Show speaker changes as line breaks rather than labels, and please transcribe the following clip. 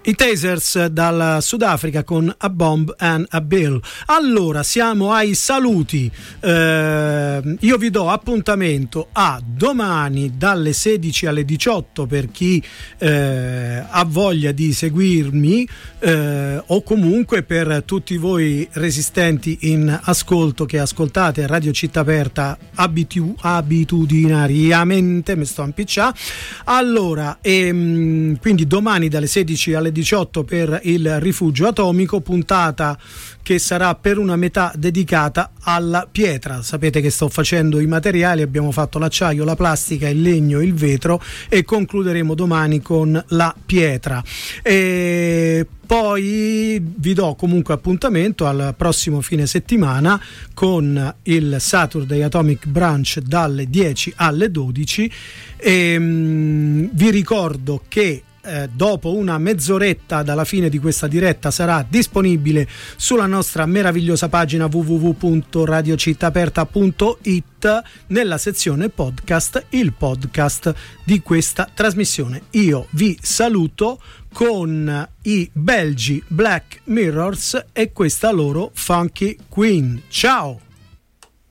I Tasers dal Sudafrica con A Bomb and a Bill. Allora, siamo ai saluti. Io vi do appuntamento a domani dalle 16 alle 18 per chi ha voglia di seguirmi, o comunque per tutti voi resistenti in ascolto che ascoltate Radio Città Aperta abitudinariamente, mi sto a impiccià. Allora, quindi domani dalle 16 alle 18 per il rifugio atomico, puntata che sarà per una metà dedicata alla pietra. Sapete che sto facendo i materiali, abbiamo fatto l'acciaio, la plastica, il legno, il vetro e concluderemo domani con la pietra. E poi vi do comunque appuntamento al prossimo fine settimana con il Saturday Atomic Brunch dalle 10 alle 12 e vi ricordo che dopo una mezz'oretta dalla fine di questa diretta sarà disponibile sulla nostra meravigliosa pagina www.radiocittaaperta.it nella sezione podcast il podcast di questa trasmissione. Io vi saluto con i belgi Black Mirrors e questa loro Funky Queen. Ciao!